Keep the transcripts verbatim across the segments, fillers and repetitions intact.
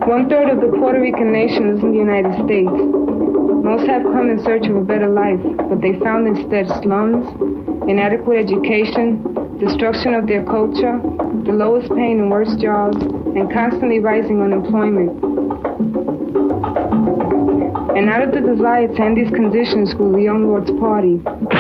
One-third of the Puerto Rican nation is in the United States. Most have come in search of a better life, but they found instead slums, inadequate education, destruction of their culture, the lowest paying and worst jobs, and constantly rising unemployment. And out of the desire to end these conditions will the Young Lords Party.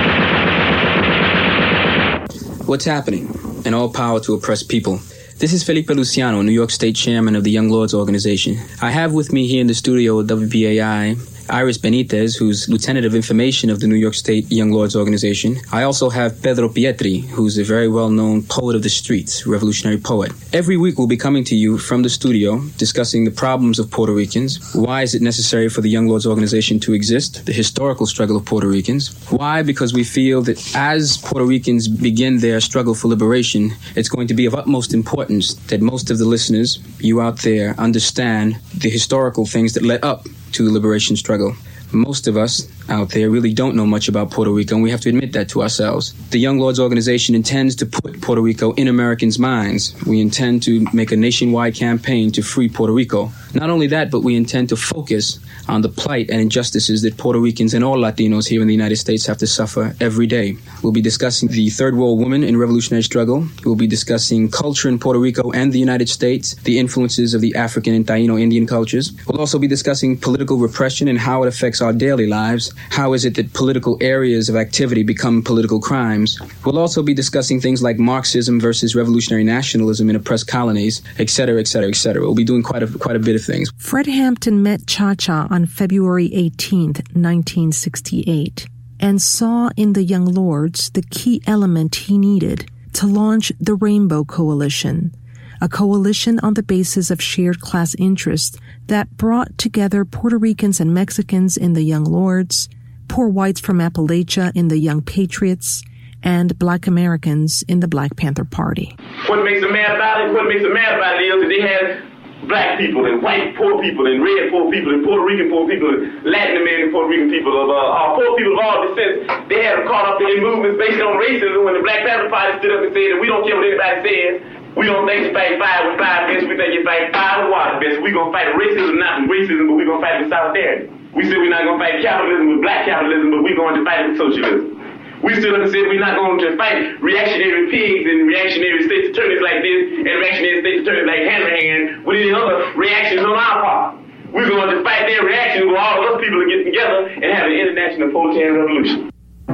What's happening? And all power to oppressed people. This is Felipe Luciano, New York State Chairman of the Young Lords Organization. I have with me here in the studio at W B A I Iris Benitez, who's Lieutenant of Information of the New York State Young Lords Organization. I also have Pedro Pietri, who's a very well-known poet of the streets, revolutionary poet. Every week we'll be coming to you from the studio, discussing the problems of Puerto Ricans. Why is it necessary for the Young Lords Organization to exist? The historical struggle of Puerto Ricans. Why? Because we feel that as Puerto Ricans begin their struggle for liberation, it's going to be of utmost importance that most of the listeners, you out there, understand the historical things that led up to the liberation struggle. Most of us out there really don't know much about Puerto Rico, and we have to admit that to ourselves. The Young Lords Organization intends to put Puerto Rico in Americans' minds. We intend to make a nationwide campaign to free Puerto Rico. Not only that, but we intend to focus on the plight and injustices that Puerto Ricans and all Latinos here in the United States have to suffer every day. We'll be discussing the third world woman in revolutionary struggle. We'll be discussing culture in Puerto Rico and the United States, the influences of the African and Taino Indian cultures. We'll also be discussing political repression and how it affects our daily lives. How is it that political areas of activity become political crimes? We'll also be discussing things like Marxism versus revolutionary nationalism in oppressed colonies, et cetera, et cetera, et cetera. We'll be doing quite a, quite a bit of things. Fred Hampton met Cha-Cha on February eighteenth, nineteen sixty-eight, and saw in the Young Lords the key element he needed to launch the Rainbow Coalition, a coalition on the basis of shared class interests that brought together Puerto Ricans and Mexicans in the Young Lords, poor whites from Appalachia in the Young Patriots, and Black Americans in the Black Panther Party. What makes them mad about it, what makes them mad about it is that they had black people and white poor people and red poor people and Puerto Rican poor people and Latin American Puerto Rican people, of uh, uh, poor people of all descents. They had them caught up in movements based on racism when the Black Panther Party stood up and said that we don't care what anybody says. We don't think you fight fire with fire best. We think you fight fire with water best. We're going to fight racism, not with racism, but we're going to fight with solidarity. We said we're not going to fight capitalism with black capitalism, but we're going to fight with socialism. We stood up and said we're not going to fight reactionary pigs and reactionary states attorneys like this and reactionary states attorneys like Hanrahan with any other reactions on our part. We're going to fight their reactions where all of us people are getting together and have an international proletarian revolution.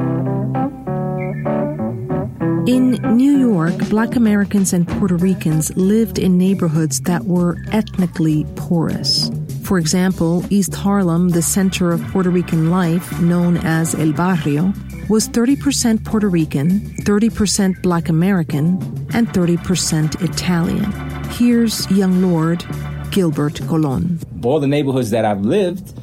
In New York, Black Americans and Puerto Ricans lived in neighborhoods that were ethnically porous. For example, East Harlem, the center of Puerto Rican life, known as El Barrio, was thirty percent Puerto Rican, thirty percent Black American, and thirty percent Italian. Here's Young Lord Gilbert Colon. All the neighborhoods that I've lived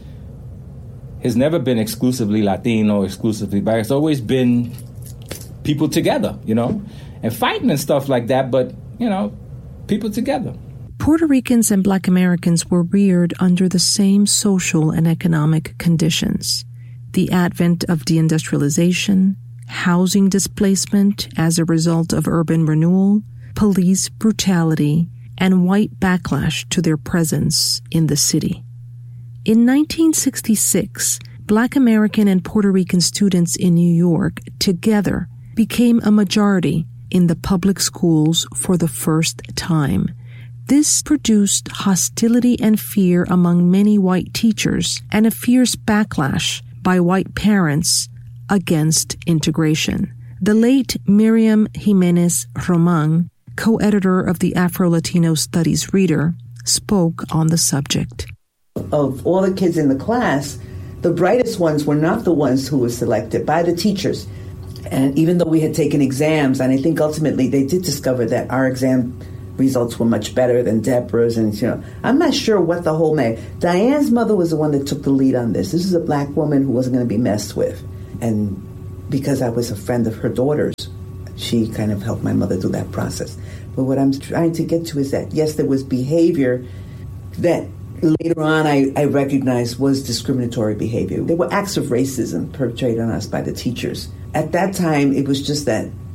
has never been exclusively Latino, exclusively Black. It's always been people together, you know, and fighting and stuff like that, but, you know, people together. Puerto Ricans and Black Americans were reared under the same social and economic conditions. The advent of deindustrialization, housing displacement as a result of urban renewal, police brutality, and white backlash to their presence in the city. In nineteen sixty-six, Black American and Puerto Rican students in New York together became a majority in the public schools for the first time. This produced hostility and fear among many white teachers and a fierce backlash by white parents against integration. The late Miriam Jimenez Roman, co-editor of the Afro-Latino Studies Reader, spoke on the subject. Of all the kids in the class, the brightest ones were not the ones who were selected by the teachers. And even though we had taken exams, and I think ultimately they did discover that our exam results were much better than Deborah's, and you know, I'm not sure what the whole may. Diane's mother was the one that took the lead on this. This is a black woman who wasn't going to be messed with, and because I was a friend of her daughter's, she kind of helped my mother do that process. But what I'm trying to get to is that yes, there was behavior that later on I, I recognized was discriminatory behavior. There were acts of racism perpetrated on us by the teachers. At that time, it was just that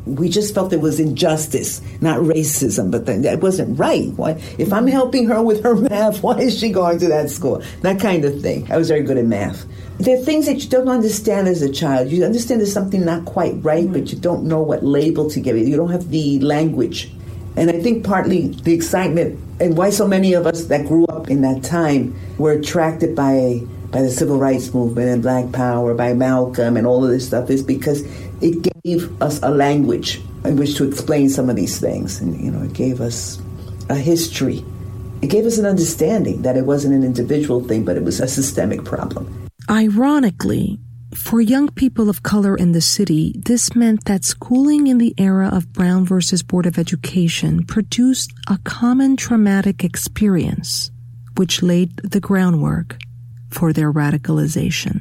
we just felt there was injustice, not racism, but that, that wasn't right. Why, if I'm helping her with her math, why is she going to that school? That kind of thing. I was very good at math. There are things that you don't understand as a child. You understand there's something not quite right, but you don't know what label to give it. You don't have the language. And I think partly the excitement and why so many of us that grew up in that time were attracted by by the civil rights movement and Black Power, by Malcolm and all of this stuff is because it gave us a language in which to explain some of these things. And, you know, it gave us a history. It gave us an understanding that it wasn't an individual thing, but it was a systemic problem. Ironically, for young people of color in the city, this meant that schooling in the era of Brown versus Board of Education produced a common traumatic experience, which laid the groundwork for their radicalization.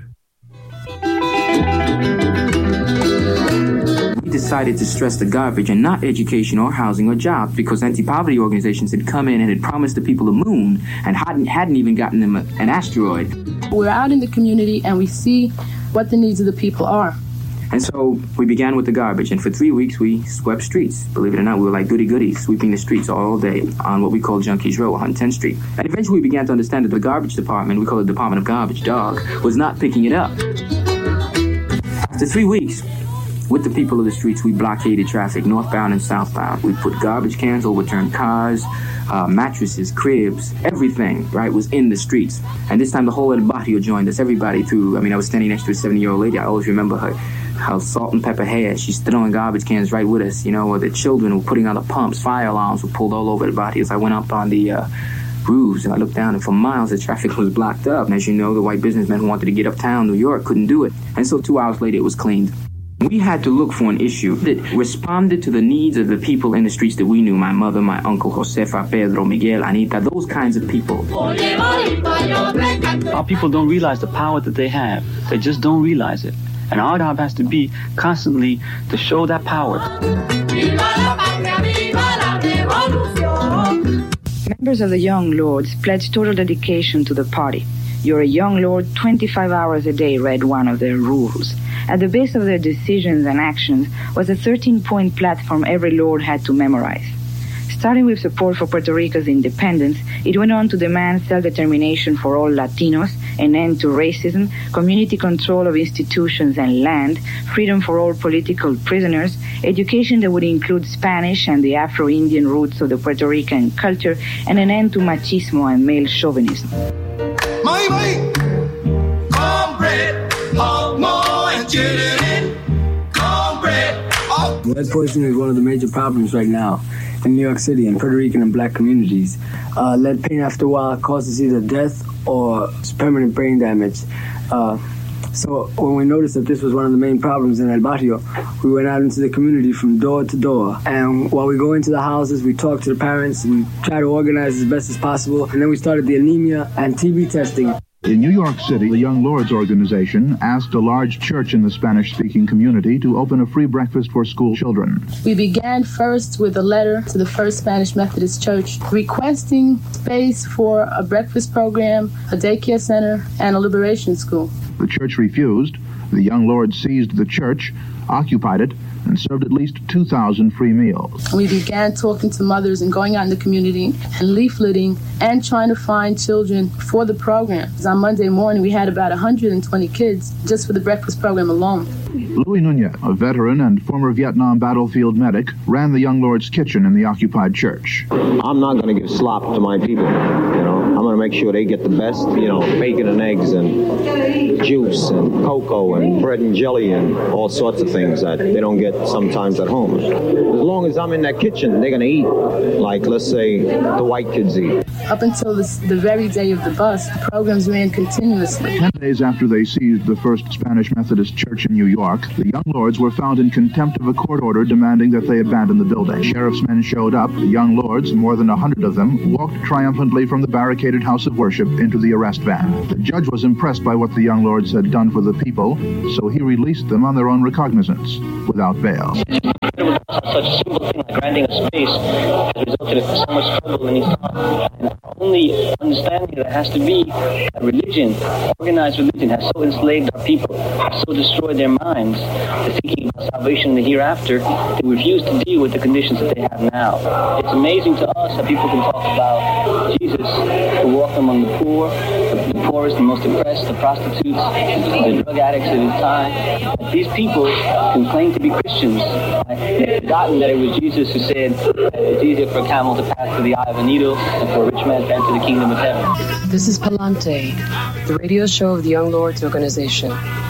We decided to stress the garbage and not education or housing or jobs because anti-poverty organizations had come in and had promised the people the moon and hadn't, hadn't even gotten them a, an asteroid. We're out in the community and we see what the needs of the people are. And so we began with the garbage, and for three weeks we swept streets. Believe it or not, we were like goody-goody, sweeping the streets all day on what we call Junkies Row on tenth Street. And eventually we began to understand that the garbage department, we call it Department of Garbage Dog, was not picking it up. After three weeks, with the people of the streets, we blockaded traffic, northbound and southbound. We put garbage cans, overturned cars, uh, mattresses, cribs, everything, right, was in the streets. And this time the whole El Barrio joined us, everybody through, I mean, I was standing next to a seventy-year-old lady. I always remember her, how salt and pepper hair. She's throwing garbage cans right with us, you know, or the children were putting on the pumps, fire alarms were pulled all over the barrios. I went up on the uh, roofs and I looked down, and for miles the traffic was blocked up. And as you know, the white businessmen who wanted to get uptown New York couldn't do it. And so two hours later it was cleaned. We had to look for an issue that responded to the needs of the people in the streets that we knew. My mother, my uncle, Josefa, Pedro, Miguel, Anita, those kinds of people. Our people don't realize the power that they have. They just don't realize it. And our job has to be constantly to show that power. Members of the Young Lords pledged total dedication to the party. You're a Young Lord, twenty-five hours a day, read one of their rules. At the base of their decisions and actions was a thirteen-point platform every Lord had to memorize. Starting with support for Puerto Rico's independence, it went on to demand self-determination for all Latinos, an end to racism, community control of institutions and land, freedom for all political prisoners, education that would include Spanish and the Afro-Indian roots of the Puerto Rican culture, and an end to machismo and male chauvinism. My, my, cornbread, hog more and chili, cornbread. Oh. Lead poisoning is one of the major problems right now in New York City and Puerto Rican and black communities. Uh, lead paint after a while causes either death or permanent brain damage. Uh, so when we noticed that this was one of the main problems in El Barrio, we went out into the community from door to door. And while we go into the houses, we talk to the parents, we try to organize as best as possible. And then we started the anemia and T B testing. In New York City, the Young Lords organization asked a large church in the Spanish-speaking community to open a free breakfast for school children. We began first with a letter to the First Spanish Methodist Church requesting space for a breakfast program, a daycare center, and a liberation school. The church refused. The Young Lords seized the church, occupied it, and served at least two thousand free meals. We began talking to mothers and going out in the community and leafleting and trying to find children for the program. On Monday morning, we had about one hundred twenty kids just for the breakfast program alone. Louis Nunez, a veteran and former Vietnam battlefield medic, ran the Young Lords kitchen in the occupied church. I'm not going to give slop to my people, you know. I'm going to make sure they get the best, you know, bacon and eggs and juice and cocoa and bread and jelly and all sorts of things that they don't get sometimes at home. As long as I'm in that kitchen, they're going to eat like, let's say, the white kids eat. Up until this, the very day of the bust, the programs ran continuously. Ten days after they seized the First Spanish Methodist Church in New York, the Young Lords were found in contempt of a court order demanding that they abandon the building. Sheriff's men showed up. The Young Lords, more than a hundred of them, walked triumphantly from the barricaded house of worship into the arrest van. The judge was impressed by what the Young Lords had done for the people, so he released them on their own recognizance, without bail. Such a simple thing like granting a space has resulted in so much trouble in his time. And only understanding that has to be that religion, organized religion, has so enslaved our people, has so destroyed their minds, they're thinking about salvation in the hereafter, they refuse to deal with the conditions that they have now. It's amazing to us that people can talk about Jesus, who walked among the poor, the, the poorest, the most oppressed, the prostitutes, the drug addicts of his time. That these people can claim to be Christians. They've forgotten that it was Jesus who said that it's easier for a camel to pass through the eye of a needle than for a rich man to enter the kingdom of heaven. This is Palante, the radio show of the Young Lords Organization.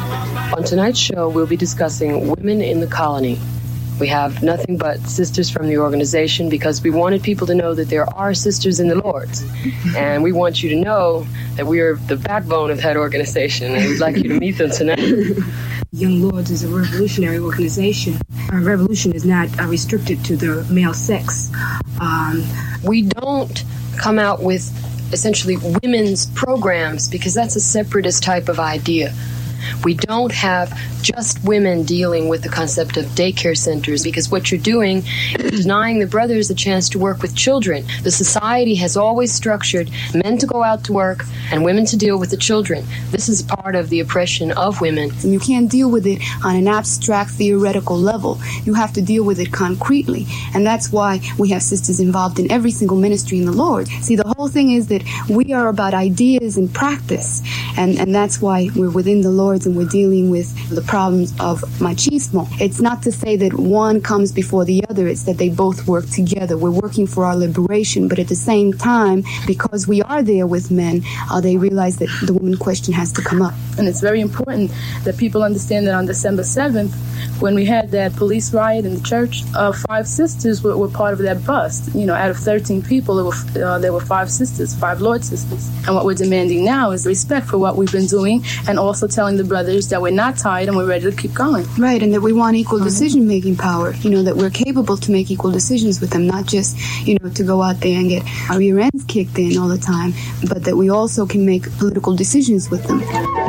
On tonight's show, we'll be discussing women in the colony. We have nothing but sisters from the organization because we wanted people to know that there are sisters in the Lords. And we want you to know that we are the backbone of that organization, and we'd like you to meet them tonight. Young Lords is a revolutionary organization. Our revolution is not uh, restricted to the male sex. Um, we don't come out with essentially women's programs because that's a separatist type of idea. We don't have just women dealing with the concept of daycare centers because what you're doing is denying the brothers a chance to work with children. The society has always structured men to go out to work and women to deal with the children. This is part of the oppression of women. And you can't deal with it on an abstract theoretical level. You have to deal with it concretely. And that's why we have sisters involved in every single ministry in the Lord. See, the whole thing is that we are about ideas and practice. And, and that's why we're within the Lord and we're dealing with the problems of machismo. It's not to say that one comes before the other, it's that they both work together. We're working for our liberation, but at the same time, because we are there with men, uh, they realize that the woman question has to come up. And it's very important that people understand that on December seventh, when we had that police riot in the church, uh, five sisters were, were part of that bust. You know, out of thirteen people, there were, uh, there were five sisters, five Lord sisters. And what we're demanding now is respect for what we've been doing and also telling the brothers that we're not tired and we're ready to keep going. Right, and that we want equal mm-hmm. decision-making power. You know, that we're capable to make equal decisions with them, not just, you know, to go out there and get our rear ends kicked in all the time, but that we also can make political decisions with them.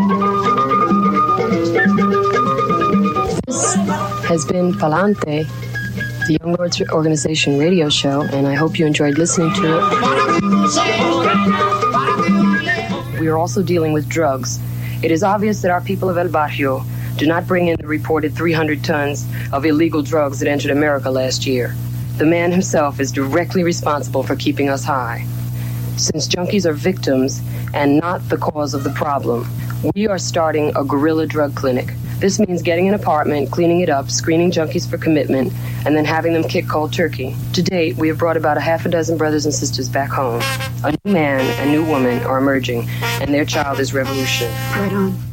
This has been Palante, the Young Lords Organization radio show, and I hope you enjoyed listening to it. We are also dealing with drugs. It is obvious that our people of El Barrio do not bring in the reported three hundred tons of illegal drugs that entered America last year. The man himself is directly responsible for keeping us high. Since junkies are victims and not the cause of the problem, we are starting a guerrilla drug clinic. This means getting an apartment, cleaning it up, screening junkies for commitment, and then having them kick cold turkey. To date, we have brought about a half a dozen brothers and sisters back home. A new man and new woman are emerging, and their child is revolution. Right on.